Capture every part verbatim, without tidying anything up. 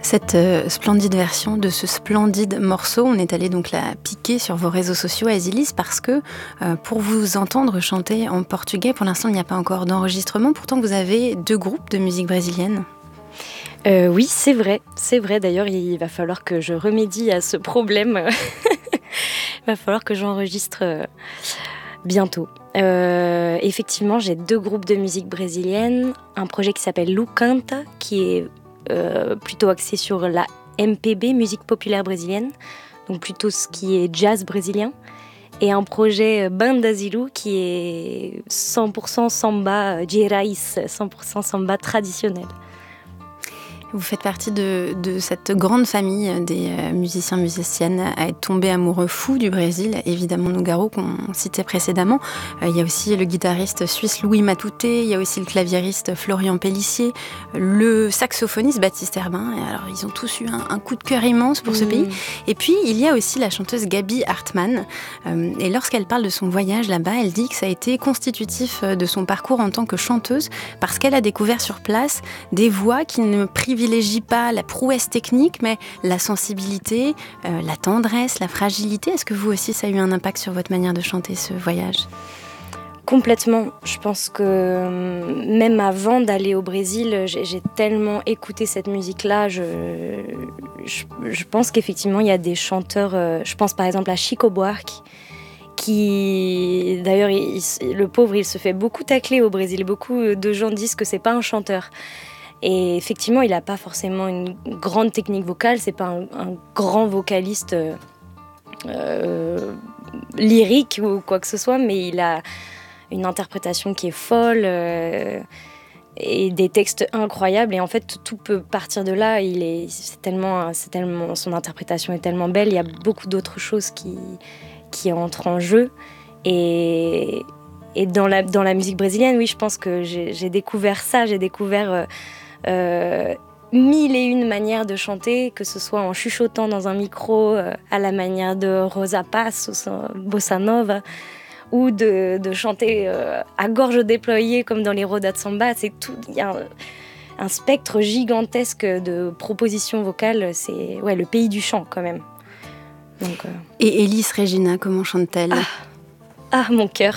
Cette euh, splendide version de ce splendide morceau, on est allé donc la piquer sur vos réseaux sociaux, Asilis, parce que euh, pour vous entendre chanter en portugais, pour l'instant il n'y a pas encore d'enregistrement, pourtant vous avez deux groupes de musique brésilienne. Euh, oui, c'est vrai, c'est vrai. D'ailleurs, il va falloir que je remédie à ce problème. Il va falloir que j'enregistre euh, bientôt. Euh, effectivement, j'ai deux groupes de musique brésilienne. Un projet qui s'appelle Lu Canta, qui est euh, plutôt axé sur la M P B, musique populaire brésilienne, donc plutôt ce qui est jazz brésilien. Et un projet Banda Zilu, qui est cent pour cent samba de raíz, cent pour cent samba traditionnel. Vous faites partie de, de cette grande famille des musiciens musiciennes à être tombés amoureux fous du Brésil. Évidemment, Nougaro, qu'on citait précédemment. Euh, il y a aussi le guitariste suisse Louis Matute, il y a aussi le claviériste Florian Pellissier, le saxophoniste Baptiste Herbin. Et alors, ils ont tous eu un, un coup de cœur immense pour mmh. ce pays. Et puis, il y a aussi la chanteuse Gabi Hartmann. Euh, et lorsqu'elle parle de son voyage là-bas, elle dit que ça a été constitutif de son parcours en tant que chanteuse parce qu'elle a découvert sur place des voix qui ne privilégie pas la prouesse technique, mais la sensibilité, euh, la tendresse, la fragilité. Est-ce que vous aussi, ça a eu un impact sur votre manière de chanter ce voyage ? Complètement. Je pense que même avant d'aller au Brésil, j'ai, j'ai tellement écouté cette musique-là. Je, je, je pense qu'effectivement, il y a des chanteurs... Euh, je pense par exemple à Chico Buarque, qui... D'ailleurs, il, le pauvre, il se fait beaucoup tacler au Brésil. Beaucoup de gens disent que c'est pas un chanteur. Et effectivement, il n'a pas forcément une grande technique vocale, c'est pas un, un grand vocaliste euh, euh, lyrique ou quoi que ce soit, mais il a une interprétation qui est folle euh, et des textes incroyables. Et en fait, tout peut partir de là. Il est, c'est tellement, c'est tellement, son interprétation est tellement belle. Il y a beaucoup d'autres choses qui, qui entrent en jeu. Et, et dans la, dans la musique brésilienne, oui, je pense que j'ai, j'ai découvert ça, j'ai découvert... Euh, Euh, mille et une manières de chanter, que ce soit en chuchotant dans un micro euh, à la manière de Rosa Paz ou Bossa Nova, ou de, de chanter euh, à gorge déployée comme dans les rodas de samba. C'est tout, il y a un, un spectre gigantesque de propositions vocales. C'est ouais, le pays du chant quand même. Donc, euh... Et Elis Regina, comment chante-t-elle ? Ah, ah mon cœur.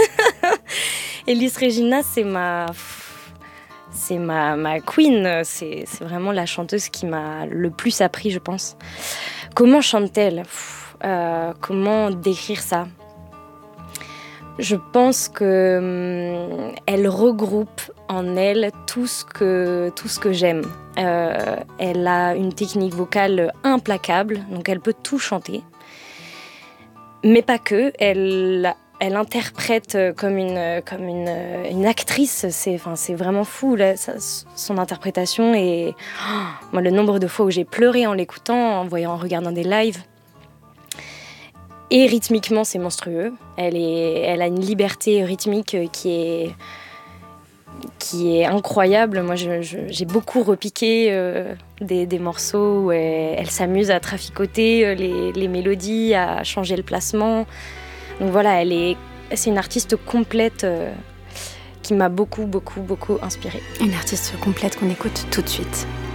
Elis Regina, c'est ma... C'est ma, ma queen, c'est, c'est vraiment la chanteuse qui m'a le plus appris, je pense. Comment chante-t-elle ? euh, Comment décrire ça ? Je pense qu'elle hum, regroupe en elle tout ce que, tout ce que j'aime. Euh, elle a une technique vocale implacable, donc elle peut tout chanter. Mais pas que, elle... Elle interprète comme une, comme une, une actrice, c'est, enfin, c'est vraiment fou, là, ça, son interprétation. Et oh, moi, le nombre de fois où j'ai pleuré en l'écoutant, en, voyant, en regardant des lives. Et rythmiquement, c'est monstrueux. Elle, est, elle a une liberté rythmique qui est, qui est incroyable. Moi, je, je, j'ai beaucoup repiqué euh, des, des morceaux où elle, elle s'amuse à traficoter les, les mélodies, à changer le placement. Donc voilà, elle est, c'est une artiste complète euh, qui m'a beaucoup, beaucoup, beaucoup inspirée. Une artiste complète qu'on écoute tout de suite.